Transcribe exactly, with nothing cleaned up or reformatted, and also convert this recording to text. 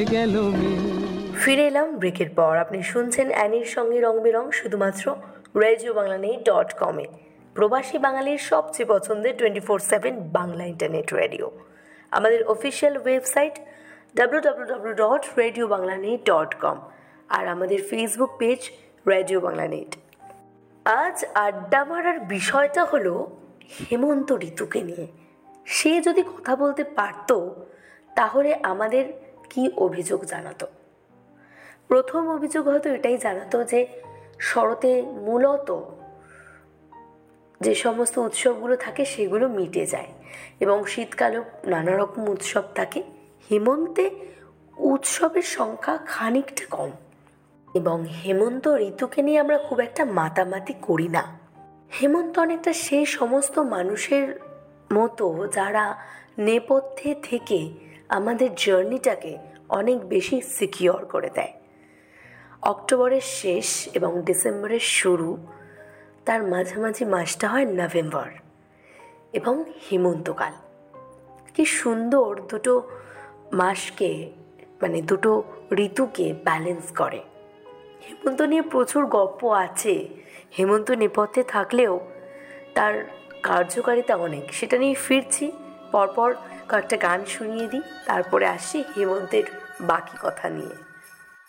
গেল ফিরে এলাম ব্রেকের পর। আপনি শুনছেন অ্যানির সঙ্গে রং বেরং, শুধুমাত্র রেডিও বাংলা নেই ডট কমে, প্রবাসী বাঙালির সবচেয়ে পছন্দের twenty four seven Bangla internet radio. আমাদের official website W W W dot radio Bangla net dot com আর আমাদের Facebook page radio Bangla net. আজ আড্ডা মারার বিষয়টা হলো হেমন্ত ঋতুকে নিয়ে। সে যদি কথা বলতে পারত তাহলে আমাদের কি অভিযোগ জানাতো? প্রথম অভিযোগ হয়তো এটাই জানাতো যে শরতে মূলত যে সমস্ত উৎসবগুলো থাকে সেগুলো মিটে যায় এবং শীতকালেও নানা রকম উৎসব থাকে। হেমন্তে উৎসবের সংখ্যা খানিকটা কম এবং হেমন্ত ঋতুকে নিয়ে আমরা খুব একটা মাতামাতি করি না। হেমন্ত অনেকটা সেই সমস্ত মানুষের মতো যারা নেপথ্যে থেকে আমাদের জার্নিটাকে অনেক বেশি সিকিওর করে দেয়। অক্টোবরের শেষ এবং ডিসেম্বরের শুরু, তার মাঝামাঝি মাসটা হয় নভেম্বর এবং হেমন্তকাল। কি সুন্দর দুটো মাসকে, মানে দুটো ঋতুকে ব্যালেন্স করে। হেমন্ত নিয়ে প্রচুর গল্প আছে। হেমন্ত নেপথ্যে থাকলেও তার কার্যকারিতা অনেক, সেটা নিয়ে ফিরছি। পরপর কয়েকটা গান শুনিয়ে দিই, তারপরে আসছি হেমন্তের বাকি কথা নিয়ে।